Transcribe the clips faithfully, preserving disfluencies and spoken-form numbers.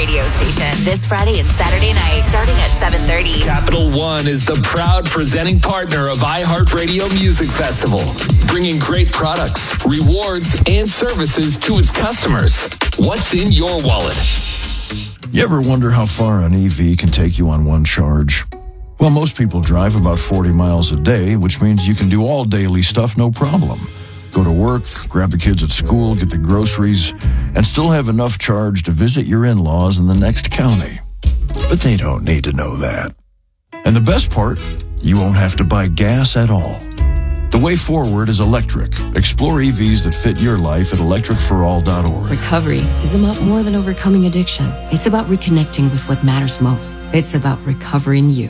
radio station this Friday and Saturday night, starting at seven thirty. Capital One is the proud presenting partner of iHeartRadio Music Festival, bringing great products, rewards, and services to its customers. What's in your wallet? You ever wonder how far an E V can take you on one charge? Well, most people drive about forty miles a day, which means you can do all daily stuff no problem. Go to work, grab the kids at school, get the groceries, and still have enough charge to visit your in-laws in the next county. But they don't need to know that. And the best part, you won't have to buy gas at all. The way forward is electric. Explore E Vs that fit your life at electric for all dot org. Recovery is about more than overcoming addiction. It's about reconnecting with what matters most. It's about recovering you.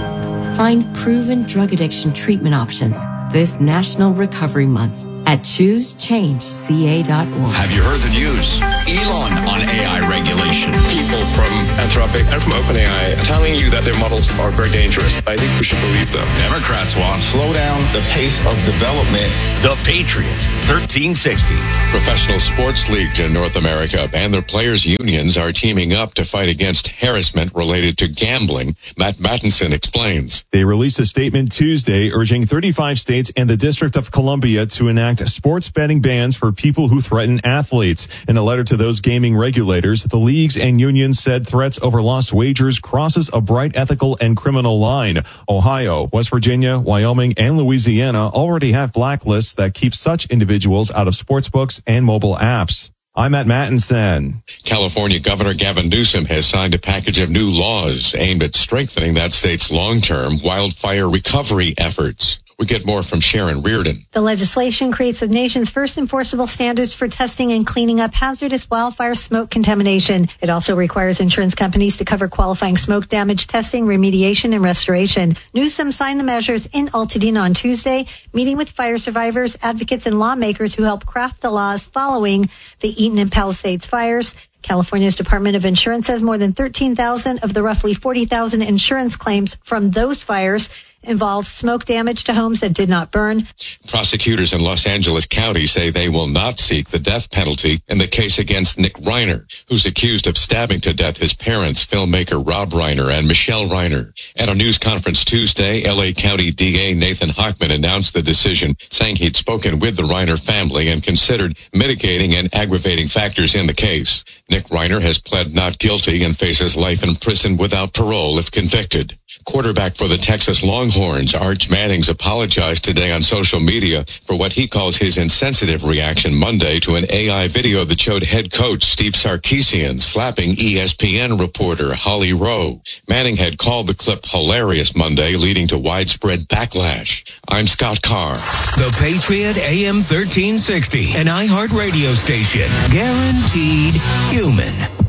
Find proven drug addiction treatment options this National Recovery Month at choose change c a dot org. Have you heard the news? Elon on A I regulation. People from Anthropic and from OpenAI telling you that their models are very dangerous. I think we should believe them. Democrats want slow down the pace of development. The Patriot, thirteen sixty. Professional sports leagues in North America and their players' unions are teaming up to fight against harassment related to gambling. Matt Mattinson explains. They released a statement Tuesday urging thirty-five states and the District of Columbia to enact sports betting bans for people who threaten athletes. In a letter to those gaming regulators, the leagues and unions said threats over lost wagers crosses a bright ethical and criminal line. Ohio, West Virginia, Wyoming, and Louisiana already have blacklists that keep such individuals out of sportsbooks and mobile apps. I'm Matt Mattinson. California Governor Gavin Newsom has signed a package of new laws aimed at strengthening that state's long-term wildfire recovery efforts. We get more from Sharon Reardon. The legislation creates the nation's first enforceable standards for testing and cleaning up hazardous wildfire smoke contamination. It also requires insurance companies to cover qualifying smoke damage testing, remediation, and restoration. Newsom signed the measures in Altadena on Tuesday, meeting with fire survivors, advocates, and lawmakers who helped craft the laws following the Eaton and Palisades fires. California's Department of Insurance says more than thirteen thousand of the roughly forty thousand insurance claims from those fires involved smoke damage to homes that did not burn. Prosecutors in Los Angeles County say they will not seek the death penalty in the case against Nick Reiner, who's accused of stabbing to death his parents, filmmaker Rob Reiner and Michelle Reiner. At a news conference Tuesday, L A County D A Nathan Hochman announced the decision, saying he'd spoken with the Reiner family and considered mitigating and aggravating factors in the case. Nick Reiner has pled not guilty and faces life in prison without parole if convicted. Quarterback for the Texas Longhorns, Arch Mannings, apologized today on social media for what he calls his insensitive reaction Monday to an A I video that showed head coach Steve Sarkisian slapping E S P N reporter Holly Rowe. Manning had called the clip hilarious Monday, leading to widespread backlash. I'm Scott Carr. The Patriot A M thirteen sixty, an iHeart radio station. Guaranteed human.